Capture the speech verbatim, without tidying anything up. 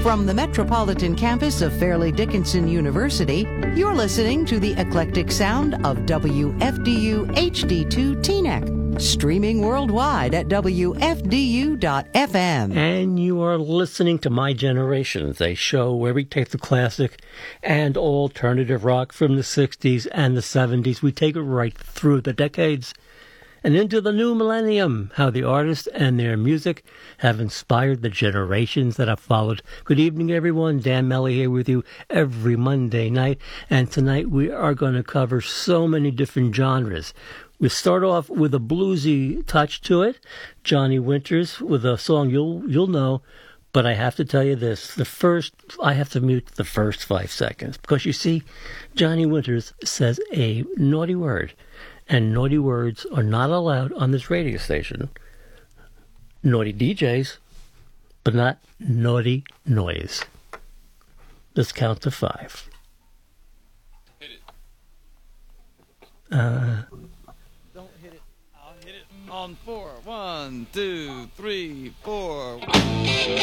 From the metropolitan campus of Fairleigh Dickinson University, you're listening to the eclectic sound of W F D U H D two Teaneck, streaming worldwide at W F D U dot F M. And you are listening to My Generations, a show where we take the classic and alternative rock from the sixties and the seventies. We take it right through the decades and into the new millennium, how the artists and their music have inspired the generations that have followed. Good evening, everyone. Dan Melly here with you every Monday night. And tonight we are going to cover so many different genres. We start off with a bluesy touch to it. Johnny Winters with a song you'll you'll know. But I have to tell you this. The first, I have to mute the first five seconds. Because you see, Johnny Winters says a naughty word. And naughty words are not allowed on this radio station. Naughty D Js, but not naughty noise. Let's count to five. Hit it. Uh, Don't hit it. I'll hit it on four. One, two, three, four.